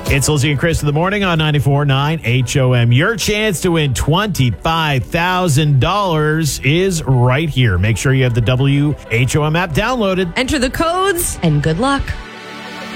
It's Lizzie and Chris in the morning on 94.9 HOM. Your chance to win $25,000 is right here. Make sure you have the WHOM app downloaded. Enter the codes and good luck.